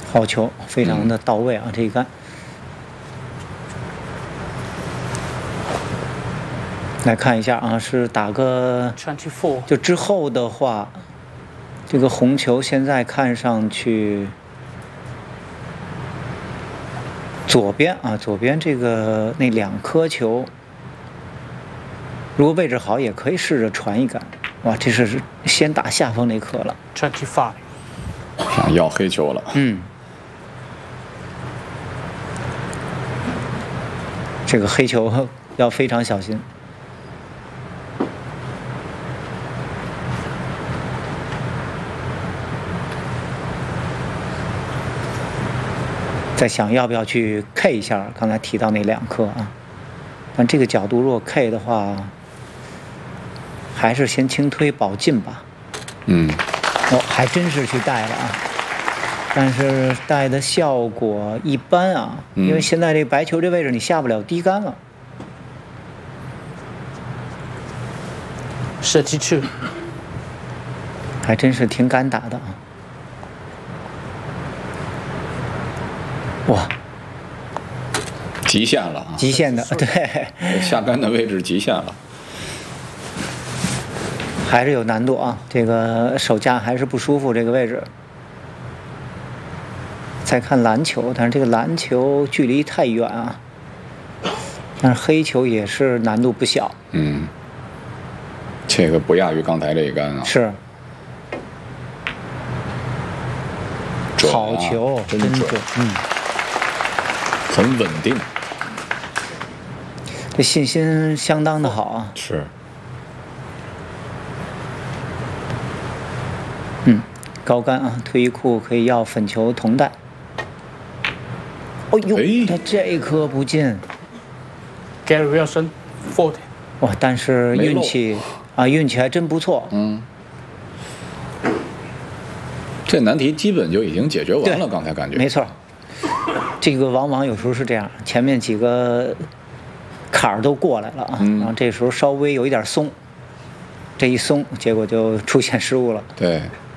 好球，非常的到位啊！这一杆。来看一下啊，是打个 24， 就之后的话，这个红球现在看上去左边啊，左边这个那2颗球，如果位置好，也可以试着传一杆。哇，这是先打下方那颗了。 25， 想要黑球了。 这个黑球要非常小心。再想要不要去 K 一下刚才提到那2颗啊？但这个角度如果 K 的话，还是先轻推保进吧。还真是去带了啊，但是带的效果一般啊，因为现在这白球这位置你下不了低杆了。 32， 还真是挺敢打的啊。哇， 极限了啊！ 极限的，对， 下杆的位置极限了， 还是有难度啊。这个手架还是不舒服，这个位置。再看蓝球，但是这个蓝球距离太远啊。但是黑球也是难度不小。 这个不亚于刚才这一杆啊。 是。好啊、 球， 真准， 很稳定， 这信心相当的好啊。 是。 高杆啊，退役库可以要粉球同带。哦呦，他这一颗不进。 Gary Wilson 40。 哇，但是运气啊，运气还真不错。 这难题基本就已经解决完了，刚才感觉。 没错，这个往往有时候是这样，前面几个坎儿都过来了啊，然后这时候稍微有一点松，这一松，结果就出现失误了。 对。